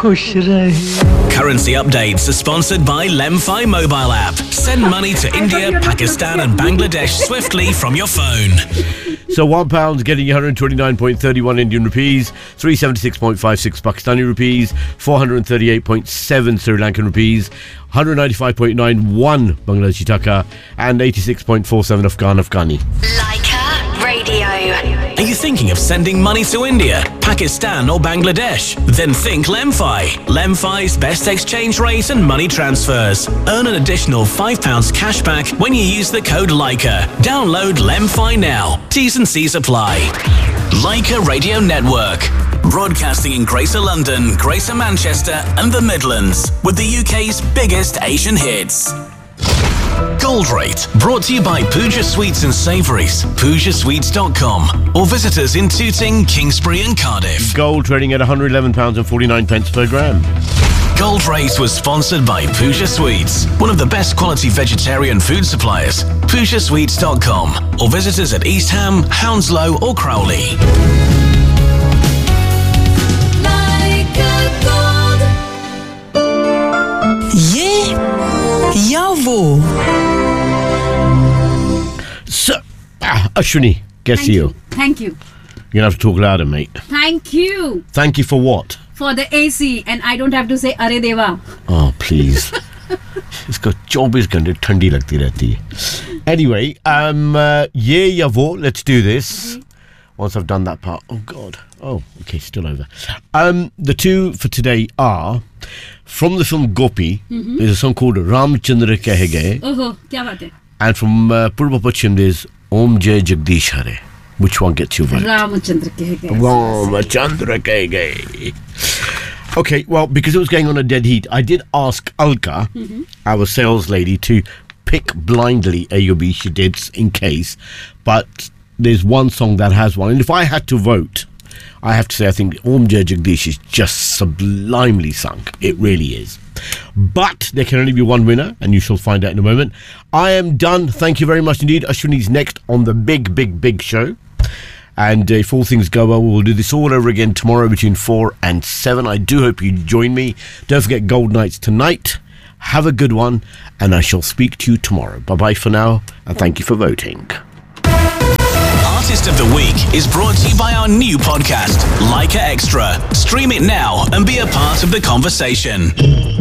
खुश रहे. Currency updates are sponsored by Lemfi mobile app. Send money to India, Pakistan and Bangladesh swiftly from your phone. So £1 getting you 129.31 Indian rupees, 376.56 Pakistani rupees, 438.7 Sri Lankan rupees, 195.91 Bangladeshi taka, and 86.47 Afghani. Leica Radio. Are you thinking of sending money to India, Pakistan or Bangladesh? Then think Lemfi. Lemfi's best exchange rate and money transfers. Earn an additional £5 cashback when you use the code Leica. Download Lemfi now. T's and C's apply. Leica Radio Network. Broadcasting in Greater London, Greater Manchester and the Midlands with the UK's biggest Asian hits. Gold Rate, brought to you by Pooja Sweets and Savouries, PoojaSweets.com, or visit us in Tooting, Kingsbury and Cardiff. Gold trading at £111.49 per gram. Gold Rate was sponsored by Pooja Sweets, one of the best quality vegetarian food suppliers. PoojaSweets.com, or visit us at East Ham, Hounslow or Crowley. या वो. So, Ashwini, कैसी हो? Thank you. You're going to have to talk louder, mate. Thank you. Thank you for what? For the AC, and I don't have to say Are Deva. Oh, please. इसको 24 घंटे ठंडी लगती रहती है. Anyway, ये या वो, let's do this. Once I've done that part. Oh, God. Oh, okay, still over. The two for today are, from the film Gopi, there's a song called Ramchandra Keh Gaye. Oh, kya baat hai? And from Purva Pachim, there's Om Jai Jagdish Hare. Which one gets your vote? Ramchandra Keh Gaye. Ramchandra Keh Gaye. Okay, well, because it was going on a dead heat, I did ask Alka, our sales lady, to pick blindly A or B. She did, in case. But there's one song that has one. And if I had to vote, I have to say I think Om Jai Jagdish is just sublimely sung. It really is. But there can only be one winner, and you shall find out in a moment. I am done. Thank you very much indeed. Ashwini's next on the big show. And if all things go well, we'll do this all over again tomorrow between 4 and 7. I do hope you join me. Don't forget Gold Nights tonight. Have a good one, and I shall speak to you tomorrow. Bye-bye for now, and thank you for voting. Artist of the Week is brought to you by our new podcast, Leica Extra. Stream it now and be a part of the conversation.